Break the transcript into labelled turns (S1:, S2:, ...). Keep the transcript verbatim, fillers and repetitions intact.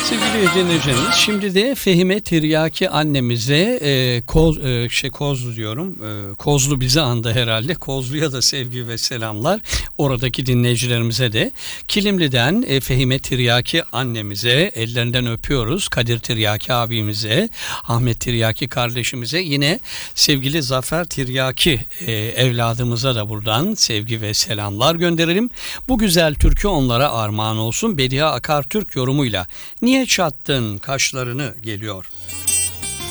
S1: Sevgili dinleyicilerimiz, şimdi de Fehime Tiryaki annemize e, koz, e, şey Kozlu diyorum, e, Kozlu bizi andı herhalde. Kozlu'ya da sevgi ve selamlar. Oradaki dinleyicilerimize de. Kilimli'den e, Fehime Tiryaki annemize ellerinden öpüyoruz. Kadir Tiryaki abimize, Ahmet Tiryaki kardeşimize, yine sevgili Zafer Tiryaki e, evladımıza da buradan sevgi ve selamlar gönderelim. Bu güzel türkü onlara armağan olsun. Bediye Akartürk yorumuyla "Niye çattın kaşlarını" geliyor.